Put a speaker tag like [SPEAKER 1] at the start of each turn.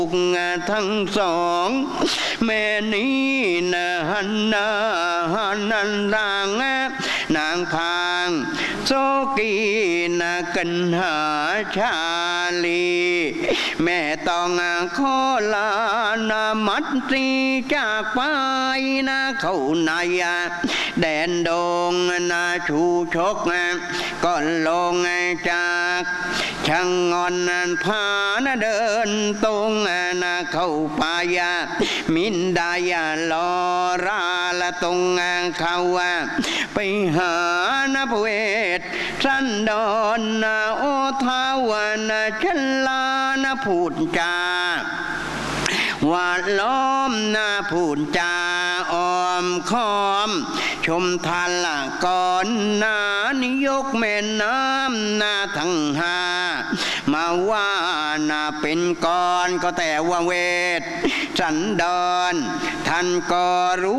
[SPEAKER 1] ทั้งสองแม่นี้นะฮันนาฮันนันรางนางพางโซกีนะกันหาชาลีแม่ต้องขอลานามัดตีจากไปนะเข้าในแดนดงนะชูชกก่อนลงจากช่างงอนพานะเดินตรงนะเข้าป่ายมินดายลอราละตรงเขาไปหานะพเวทสันดอนนะโอทาวนะชันลานะพูดจาว่าล้อมนาพูดจาอ้อมค้อมชมทันละก่อนนานิยกแม่น้ำนาทั้งห้ามาว่านาเป็นก่อนก็แต่ว่าเวทสันดอนท่านก็รู้